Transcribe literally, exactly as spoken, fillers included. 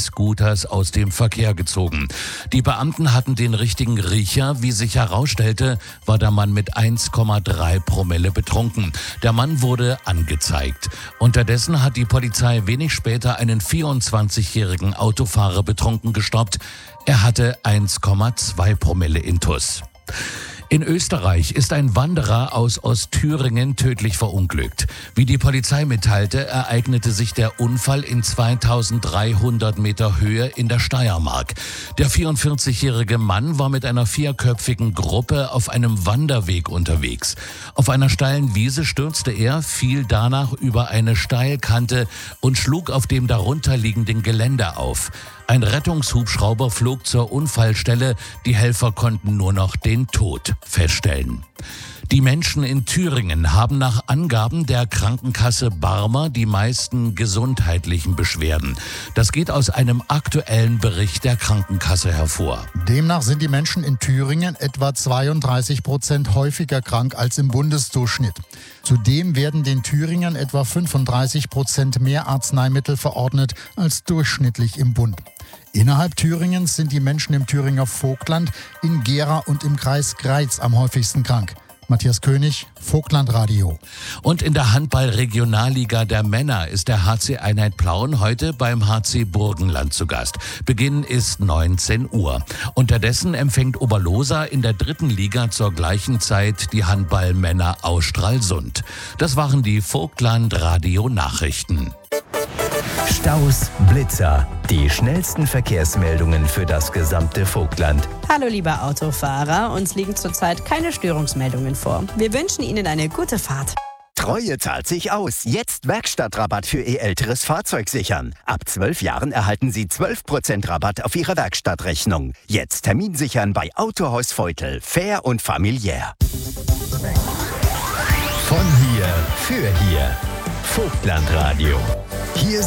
E-Scooters aus dem Verkehr gezogen. Die Beamten hatten den richtigen Riecher. Wie sich herausstellte, war der Mann mit eins Komma drei Promille betrunken. Der Mann wurde angezeigt. Unterdessen hat die Polizei wenig später einen vierundzwanzigjährigen Autofahrer betrunken gestoppt. Er hatte eins Komma zwei Promille Intus. In Österreich ist ein Wanderer aus Ostthüringen tödlich verunglückt. Wie die Polizei mitteilte, ereignete sich der Unfall in zweitausenddreihundert Meter Höhe in der Steiermark. Der vierundvierzigjährige Mann war mit einer vierköpfigen Gruppe auf einem Wanderweg unterwegs. Auf einer steilen Wiese stürzte er, fiel danach über eine Steilkante und schlug auf dem darunterliegenden Gelände auf. Ein Rettungshubschrauber flog zur Unfallstelle. Die Helfer konnten nur noch den Tod feststellen. Die Menschen in Thüringen haben nach Angaben der Krankenkasse Barmer die meisten gesundheitlichen Beschwerden. Das geht aus einem aktuellen Bericht der Krankenkasse hervor. Demnach sind die Menschen in Thüringen etwa zweiunddreißig Prozent häufiger krank als im Bundesdurchschnitt. Zudem werden den Thüringern etwa fünfunddreißig Prozent mehr Arzneimittel verordnet als durchschnittlich im Bund. Innerhalb Thüringens sind die Menschen im Thüringer Vogtland, in Gera und im Kreis Greiz am häufigsten krank. Matthias König, Vogtlandradio. Und in der Handball-Regionalliga der Männer ist der H C Einheit Plauen heute beim H C Burgenland zu Gast. Beginn ist neunzehn Uhr. Unterdessen empfängt Oberlosa in der dritten Liga zur gleichen Zeit die Handball-Männer aus Stralsund. Das waren die Vogtlandradio-Nachrichten. Staus, Blitzer, die schnellsten Verkehrsmeldungen für das gesamte Vogtland. Hallo lieber Autofahrer, uns liegen zurzeit keine Störungsmeldungen vor. Wir wünschen Ihnen eine gute Fahrt. Treue zahlt sich aus. Jetzt Werkstattrabatt für Ihr älteres Fahrzeug sichern. Ab zwölf Jahren erhalten Sie zwölf Prozent Rabatt auf Ihre Werkstattrechnung. Jetzt Termin sichern bei Autohaus Feutel. Fair und familiär. Von hier für hier. Vogtlandradio. Hier